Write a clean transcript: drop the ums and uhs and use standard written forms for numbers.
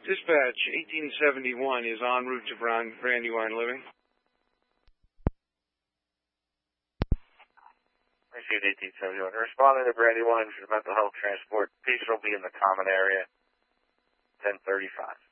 Dispatch 1871 is en route to Brandywine Living. Received 1871. Responding to Brandywine for mental health transport. Patient will be in the common area. 10:35.